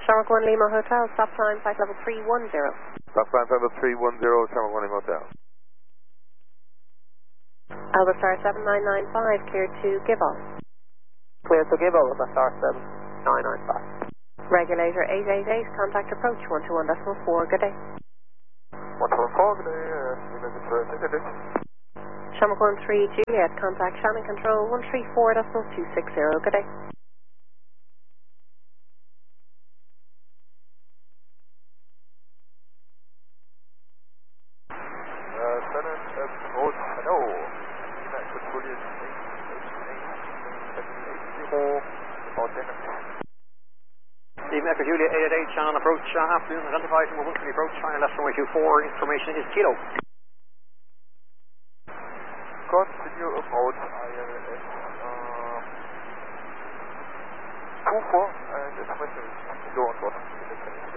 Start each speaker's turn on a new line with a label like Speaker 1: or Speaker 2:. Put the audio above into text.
Speaker 1: Shamrock 1 Lima Hotel, stop time, flight level 310.
Speaker 2: Stop sign level 310, Shamrock 1 Lima Hotel.
Speaker 1: Alba Star 7995, cleared to give off.
Speaker 3: Clear to give over, Star 7995.
Speaker 1: Regulator 888, contact approach 121.4, good day.
Speaker 3: 124, good day, good day.
Speaker 1: Shamrock 13 Juliet, contact Shannon Control 134.260, good day.
Speaker 3: Shannon, approach, hello. United Juliet 888, about 10 minutes.
Speaker 4: Stephen Echo Juliet 888, Shannon approach, afternoon, identified number 1 for the approach, China left runway 24, information is Kilo.
Speaker 3: Continue approach, ILS 24, and information is Kilo on board.